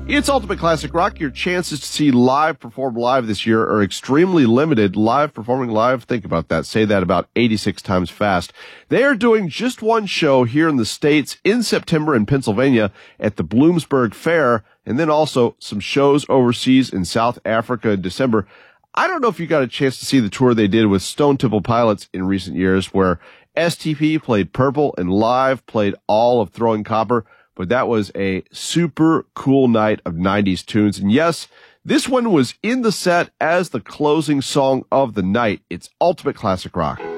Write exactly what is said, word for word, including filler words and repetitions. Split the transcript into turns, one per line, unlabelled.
It's Ultimate Classic Rock. Your chances to see live perform live this year are extremely limited. Live performing live, think about that. Say that about eighty-six times fast. They are doing just one show here in the States in September in Pennsylvania at the Bloomsburg Fair, and then also some shows overseas in South Africa in December. I don't know if you got a chance to see the tour they did with Stone Temple Pilots in recent years, where S T P played Purple and live played all of Throwing Copper. But that was a super cool night of nineties tunes. And yes, this one was in the set as the closing song of the night. It's Ultimate Classic Rock.